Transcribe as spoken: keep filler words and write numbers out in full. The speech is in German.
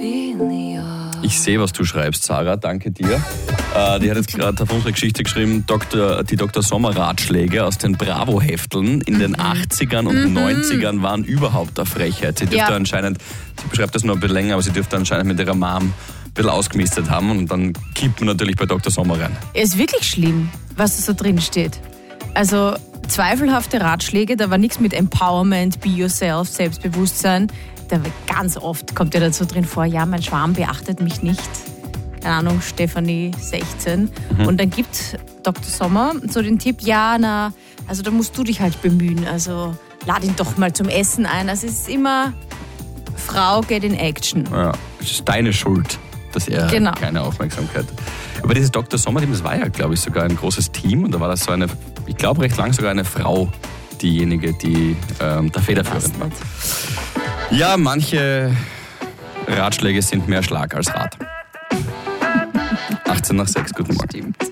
Ich sehe, was du schreibst, Sarah, danke dir. Äh, die hat jetzt gerade auf unsere Geschichte geschrieben, Doktor, die Doktor Sommer-Ratschläge aus den Bravo-Hefteln in den achtzigern und neunzigern waren überhaupt eine Frechheit. Sie dürfte Ja. anscheinend, sie beschreibt das noch ein bisschen länger, aber sie dürfte anscheinend mit ihrer Mom ein bisschen ausgemistet haben und dann kippt man natürlich bei Doktor Sommer rein. Ist wirklich schlimm, was da so drin steht. Also zweifelhafte Ratschläge, da war nichts mit Empowerment, Be Yourself, Selbstbewusstsein. Da ganz oft kommt ja dazu drin vor, ja, mein Schwarm beachtet mich nicht. Keine Ahnung, Stefanie, sechzehn. Mhm. Und dann gibt Doktor Sommer so den Tipp, ja, na, also da musst du dich halt bemühen. Also lad ihn doch mal zum Essen ein. Also es ist immer, Frau, get in action. Ja, es ist deine Schuld, dass er Genau. keine Aufmerksamkeit. Aber dieses Doktor Sommer-Team, das war ja, glaube ich, sogar ein großes Team. Und da war das so eine, ich glaube, recht lang sogar eine Frau, diejenige, die ähm, der federführend war. Ja, manche Ratschläge sind mehr Schlag als Rat. achtzehn nach sechs, guten Morgen.